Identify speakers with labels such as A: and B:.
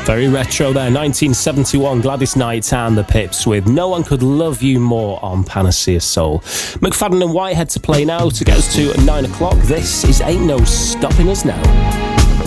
A: Very retro there, 1971, Gladys Knight and the Pips with No One Could Love You More on Panacea Soul. McFadden and Whitehead to play now to get us to 9 o'clock. This is Ain't No Stopping Us Now.